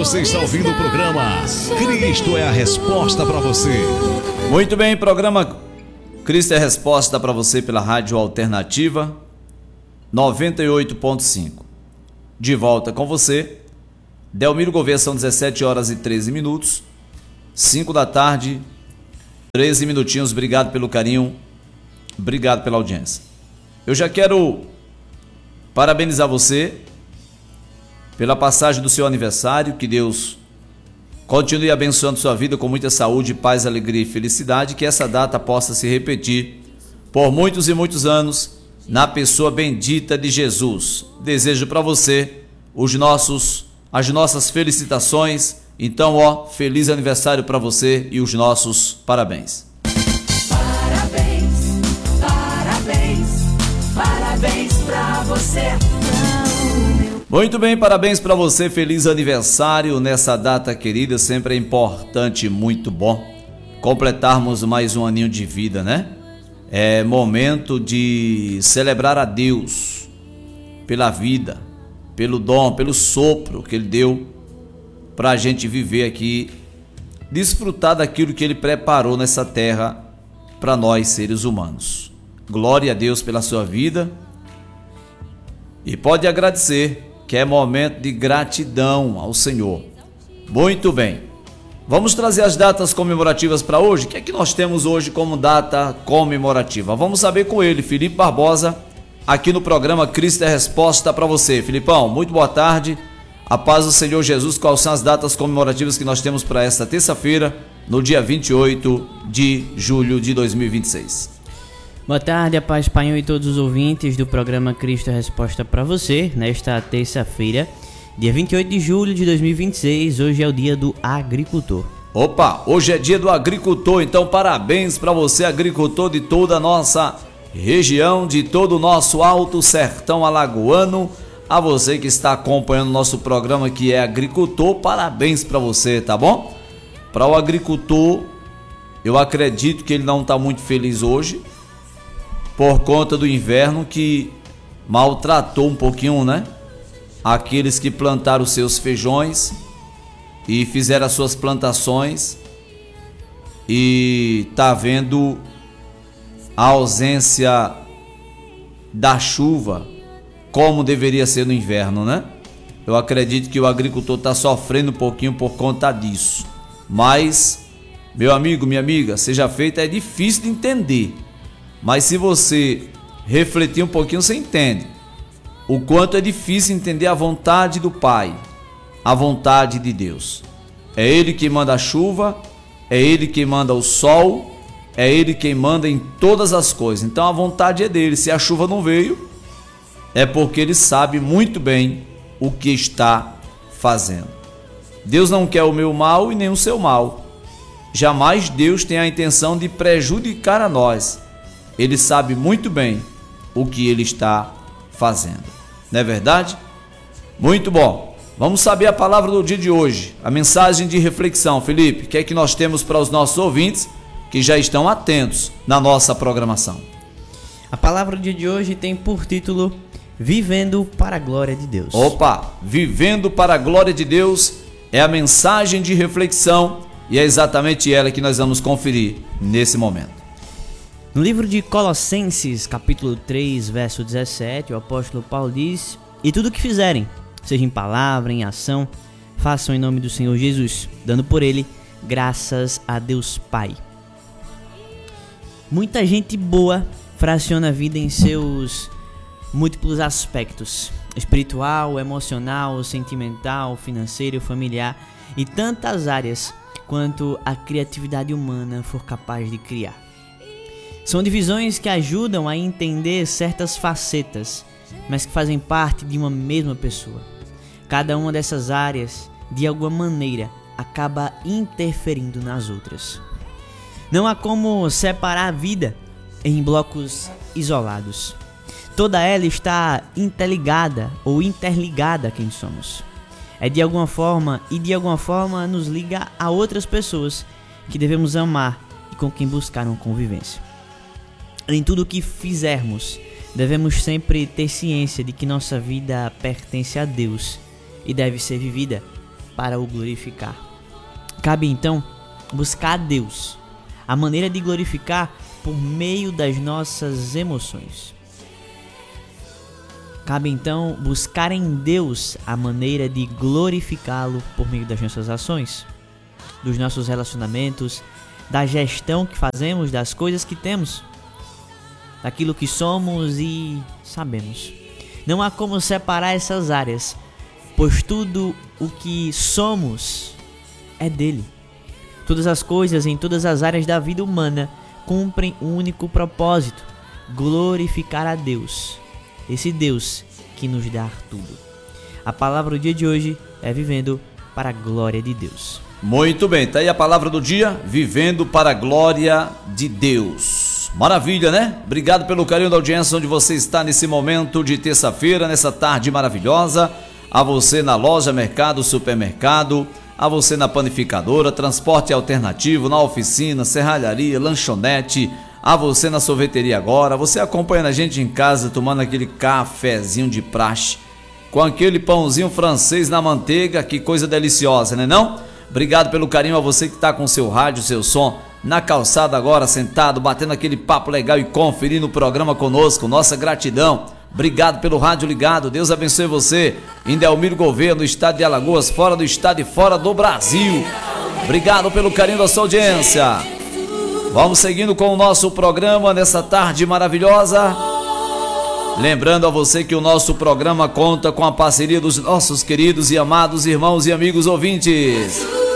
Você está ouvindo o programa Cristo é a Resposta para você. Muito bem, programa Cristo é a Resposta para você pela Rádio Alternativa 98.5. De volta com você, Delmiro Gouveia, são 17 horas e 13 minutos, 5 da tarde, 13 minutinhos. Obrigado pelo carinho, obrigado pela audiência. Eu já quero parabenizar você pela passagem do seu aniversário. Que Deus continue abençoando sua vida com muita saúde, paz, alegria e felicidade. Que essa data possa se repetir por muitos e muitos anos na pessoa bendita de Jesus. Desejo para você as nossas felicitações. Então, feliz aniversário para você e os nossos parabéns. Parabéns, parabéns, parabéns para você. Muito bem, parabéns para você, feliz aniversário nessa data querida. Sempre é importante, muito bom completarmos mais um aninho de vida, né? É momento de celebrar a Deus pela vida, pelo dom, pelo sopro que Ele deu para a gente viver aqui, desfrutar daquilo que Ele preparou nessa terra para nós seres humanos. Glória a Deus pela sua vida e pode agradecer, que é momento de gratidão ao Senhor. Muito bem, vamos trazer as datas comemorativas para hoje. O que é que nós temos hoje como data comemorativa? Vamos saber com ele, Felipe Barbosa, aqui no programa Cristo é Resposta para você. Filipão, muito boa tarde, a paz do Senhor Jesus. Quais são as datas comemorativas que nós temos para esta terça-feira, no dia 28 de julho de 2026? Boa tarde, a paz, Pai, e todos os ouvintes do programa Cristo é Resposta para você, nesta terça-feira, dia 28 de julho de 2026, hoje é o dia do agricultor. Opa, hoje é dia do agricultor, então parabéns para você, agricultor de toda a nossa região, de todo o nosso alto sertão alagoano. A você que está acompanhando nosso programa, que é agricultor, parabéns para você, tá bom? Para o agricultor, eu acredito que ele não está muito feliz hoje, por conta do inverno que maltratou um pouquinho, né? Aqueles que plantaram os seus feijões e fizeram as suas plantações, e tá vendo a ausência da chuva como deveria ser no inverno, né? Eu acredito que o agricultor está sofrendo um pouquinho por conta disso. Mas, meu amigo, minha amiga, seja feito, é difícil de entender. Mas se você refletir um pouquinho, você entende o quanto é difícil entender a vontade do Pai, a vontade de Deus. É Ele que manda a chuva, é Ele que manda o sol, é Ele quem manda em todas as coisas. Então a vontade é dele. Se a chuva não veio, é porque Ele sabe muito bem o que está fazendo. Deus não quer o meu mal e nem o seu mal. Jamais Deus tem a intenção de prejudicar a nós. Ele sabe muito bem o que Ele está fazendo. Não é verdade? Muito bom. Vamos saber a palavra do dia de hoje. A mensagem de reflexão. Felipe, o que é que nós temos para os nossos ouvintes que já estão atentos na nossa programação? A palavra do dia de hoje tem por título Vivendo para a Glória de Deus. Opa, Vivendo para a Glória de Deus é a mensagem de reflexão e é exatamente ela que nós vamos conferir nesse momento. No livro de Colossenses, capítulo 3, verso 17, o apóstolo Paulo diz: E tudo o que fizerem, seja em palavra, em ação, façam em nome do Senhor Jesus, dando por Ele graças a Deus Pai. Muita gente boa fraciona a vida em seus múltiplos aspectos: espiritual, emocional, sentimental, financeiro, familiar e tantas áreas quanto a criatividade humana for capaz de criar. São divisões que ajudam a entender certas facetas, mas que fazem parte de uma mesma pessoa. Cada uma dessas áreas, de alguma maneira, acaba interferindo nas outras. Não há como separar a vida em blocos isolados. Toda ela está interligada ou interligada a quem somos. É de alguma forma nos liga a outras pessoas que devemos amar e com quem buscar uma convivência. Em tudo o que fizermos, devemos sempre ter ciência de que nossa vida pertence a Deus e deve ser vivida para o glorificar. Cabe então buscar a Deus, a maneira de glorificar por meio das nossas emoções. Cabe então buscar em Deus a maneira de glorificá-lo por meio das nossas ações, dos nossos relacionamentos, da gestão que fazemos das coisas que temos, daquilo que somos e sabemos. Não há como separar essas áreas, pois tudo o que somos é dele. Todas as coisas em todas as áreas da vida humana cumprem um único propósito: glorificar a Deus, esse Deus que nos dá tudo. A palavra do dia de hoje é vivendo para a glória de Deus. Muito bem, tá aí a palavra do dia, vivendo para a glória de Deus. Maravilha, né? Obrigado pelo carinho da audiência onde você está nesse momento de terça-feira, nessa tarde maravilhosa. A você na loja, mercado, supermercado, a você na panificadora, transporte alternativo, na oficina, serralharia, lanchonete, a você na sorveteria agora, você acompanhando a gente em casa, tomando aquele cafezinho de praxe, com aquele pãozinho francês na manteiga, que coisa deliciosa, né não? Obrigado pelo carinho a você que está com seu rádio, seu som, na calçada agora, sentado, batendo aquele papo legal e conferindo o programa conosco, nossa gratidão. Obrigado pelo rádio ligado, Deus abençoe você, em Delmiro Gouveia, no estado de Alagoas, fora do estado e fora do Brasil. Obrigado pelo carinho da sua audiência. Vamos seguindo com o nosso programa nessa tarde maravilhosa. Lembrando a você que o nosso programa conta com a parceria dos nossos queridos e amados irmãos e amigos ouvintes.